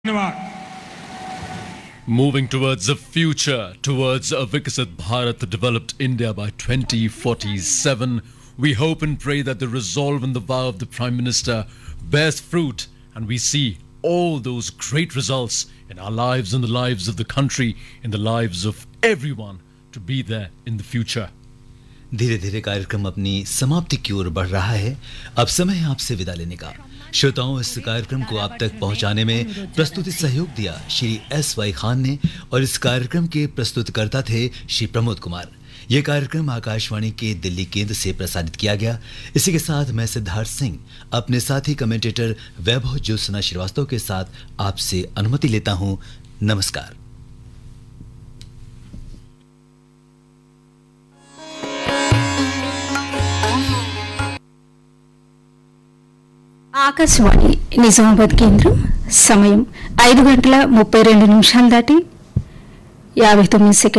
धन्यवाद। Moving towards the future, towards a Viksit Bharat, developed India by 2047, we hope and pray that the resolve and the vow of the Prime Minister bears fruit and we see all those great results in our lives, in the lives of the country, in the lives of everyone to be there in the future. धीरे धीरे कार्यक्रम अपनी समाप्ति की ओर बढ़ रहा है। अब समय है आपसे विदा लेने का। श्रोताओं, इस कार्यक्रम को आप तक पहुंचाने में प्रस्तुति सहयोग दिया श्री S.Y. खान ने और इस कार्यक्रम के प्रस्तुतकर्ता थे श्री प्रमोद कुमार। यह कार्यक्रम आकाशवाणी के दिल्ली केंद्र से प्रसारित किया गया। इसी के साथ मैं सिद्धार्थ सिंह अपने साथी कमेंटेटर वैभव ज्योत्सना श्रीवास्तव के साथ आपसे अनुमति लेता हूं। नमस्कार। ఆకాశవాణి నిజామాబాద్ కేంద్రం సమయం 5:32 దాటి 59 సెకండ్లు.